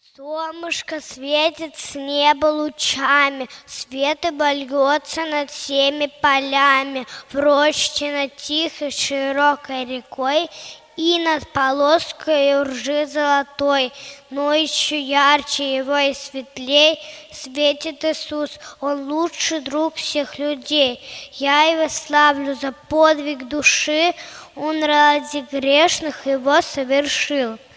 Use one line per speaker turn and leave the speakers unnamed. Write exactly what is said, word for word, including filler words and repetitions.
Солнышко светит с неба лучами, свет его льется над всеми полями, в рощице над тихой широкой рекой и над полоской ржи золотой. Но еще ярче его и светлей светит Иисус, Он лучший друг всех людей. Я его славлю за подвиг души, Он ради грешных его совершил.